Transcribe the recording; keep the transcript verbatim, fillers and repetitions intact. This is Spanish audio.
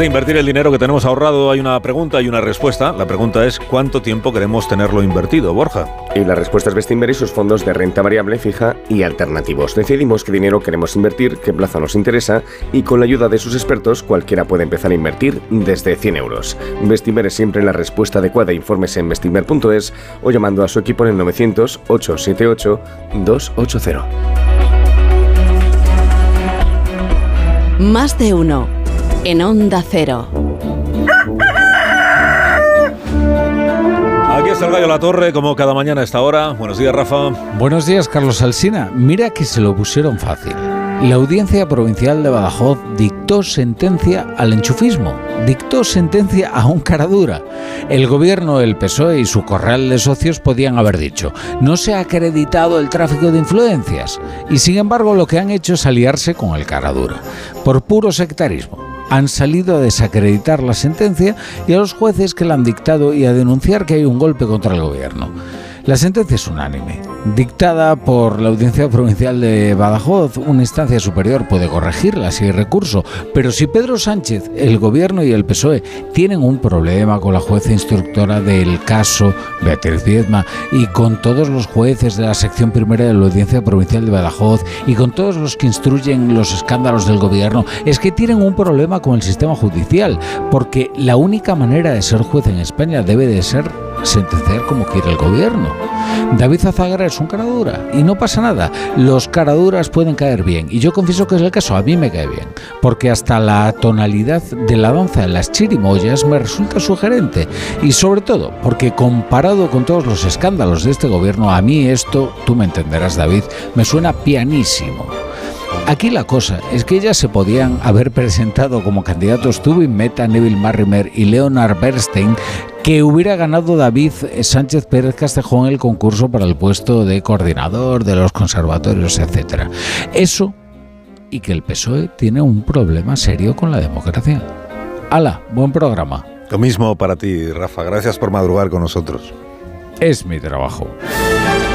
de invertir el dinero que tenemos ahorrado hay una pregunta y una respuesta. La pregunta es ¿cuánto tiempo queremos tenerlo invertido, Borja? Y la respuesta es Bestinver y sus fondos de renta variable, fija y alternativos. Decidimos qué dinero queremos invertir, qué plazo nos interesa y con la ayuda de sus expertos cualquiera puede empezar a invertir desde cien euros. Bestinver es siempre la respuesta adecuada. Infórmese en bestinver punto es o llamando a su equipo en el novecientos, ochocientos setenta y ocho, doscientos ochenta. Más de uno en Onda Cero. Aquí está el Gallo La Torre, como cada mañana a esta hora. Buenos días, Rafa. Buenos días, Carlos Alsina. Mira que se lo pusieron fácil. La Audiencia Provincial de Badajoz dictó sentencia al enchufismo, dictó sentencia a un cara dura. El gobierno, el P S O E y su corral de socios podían haber dicho: no se ha acreditado el tráfico de influencias. Y sin embargo lo que han hecho es aliarse con el cara dura, por puro sectarismo. Han salido a desacreditar la sentencia y a los jueces que la han dictado y a denunciar que hay un golpe contra el gobierno. La sentencia es unánime, dictada por la Audiencia Provincial de Badajoz. Una instancia superior puede corregirla si hay recurso, pero si Pedro Sánchez, el gobierno y el P S O E tienen un problema con la jueza instructora del caso Beatriz Viedma y con todos los jueces de la sección primera de la Audiencia Provincial de Badajoz y con todos los que instruyen los escándalos del gobierno, es que tienen un problema con el sistema judicial, porque la única manera de ser juez en España debe de ser sentenciar como quiere el gobierno. David Azagara es un caradura y no pasa nada. Los caraduras pueden caer bien y yo confieso que es el caso, a mí me cae bien, porque hasta la tonalidad de la danza de las chirimoyas me resulta sugerente y sobre todo porque comparado con todos los escándalos de este gobierno, a mí esto, tú me entenderás, David, me suena pianísimo. Aquí la cosa es que ellas se podían haber presentado como candidatos Tubin Mehta, Neville Marrimer y Leonard Bernstein, que hubiera ganado David Sánchez Pérez Castejón el concurso para el puesto de coordinador de los conservatorios, etcétera. Eso y que el P S O E tiene un problema serio con la democracia. ¡Hala! Buen programa. Lo mismo para ti, Rafa. Gracias por madrugar con nosotros. Es mi trabajo.